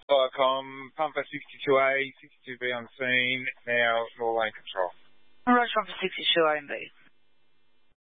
Viacom, pump for 62A, 62B on scene, now Law Lane Control. Roger, for 62A and B.